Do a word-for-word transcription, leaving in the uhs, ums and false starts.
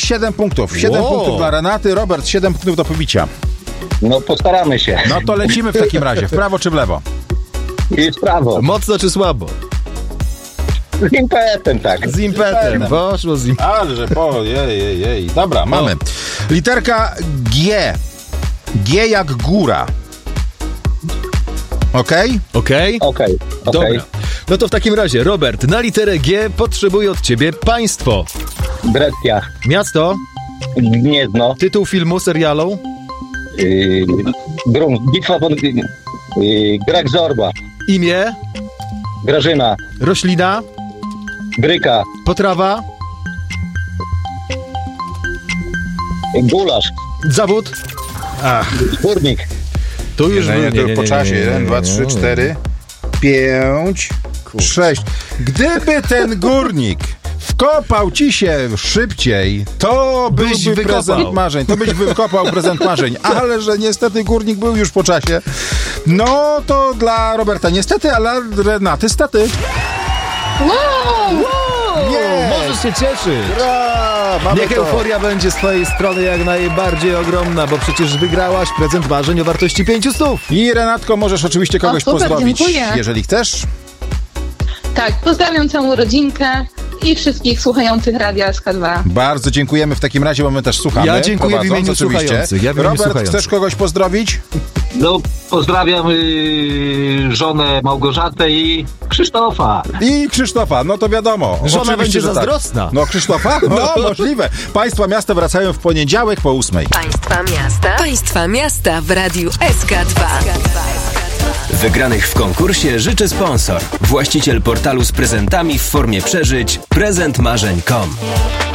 siedem punktów. siedem Wow. punktów dla Renaty. Robert, siedem punktów do pobicia. No postaramy się. No to lecimy w takim razie. W prawo czy w lewo? I w prawo. Mocno czy słabo? Z impetem, tak. Z impetem. Poszło z impetem. Ale że po, jej, jej, jej. Dobra, mamy. Literka G. G jak góra. Okej? Okej? Okej, Dobra. okej. No to w takim razie, Robert, na literę G potrzebuję od ciebie państwo. Brescia. Miasto, Gniezno. tytuł filmu, serialu, Yy, Grum. Bitwa pod... Yy, Greg Zorba. imię, Grażyna. roślina, Gryka. potrawa, Gulasz. zawód. Górnik. Tu już Nie, nie, był- to po czasie. jeden, dwa, trzy, cztery, pięć, sześć. Gdyby ten górnik wkopał ci się szybciej, to Byś byłby wykopał. prezent marzeń. To byś wykopał prezent marzeń. Ale że niestety górnik był już po czasie. No to dla Roberta niestety, ale dla Renaty stety. Nie, możesz się cieszyć. Bra, mamy Niech to. euforia będzie z twojej strony jak najbardziej ogromna, bo przecież wygrałaś prezent marzeń o wartości pięciu stów. I Renatko, możesz oczywiście kogoś super, pozdrowić, dziękuję. jeżeli chcesz. Tak, pozdrawiam całą rodzinkę i wszystkich słuchających Radia S K dwa. Bardzo dziękujemy w takim razie, bo my też słuchamy. Ja dziękuję w prowadząc, imieniu oczywiście. słuchających, ja w imieniu Robert, słuchających. chcesz kogoś pozdrowić? No, pozdrawiam yy, żonę Małgorzatę i Krzysztofa. I Krzysztofa, no to wiadomo. Żona Oczywiście, będzie że tak. zazdrosna. No Krzysztofa? No możliwe. Państwa miasta wracają w poniedziałek po ósmej. Państwa miasta. Państwa miasta w Radiu S K dwa. Wygranych w konkursie życzy sponsor. Właściciel portalu z prezentami w formie przeżyć prezent marzeń kropka com.